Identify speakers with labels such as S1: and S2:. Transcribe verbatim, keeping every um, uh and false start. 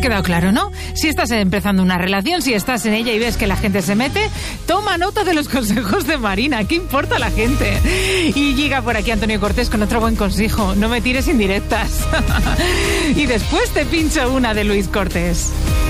S1: quedado claro, ¿no? Si estás empezando una relación, si estás en ella y ves que la gente se mete, toma nota de los consejos de Marina. ¿Qué importa la gente? Y llega por aquí Antonio Cortés con otro buen consejo. No me tires indirectas. Y después te pincho una de Luis Cortés.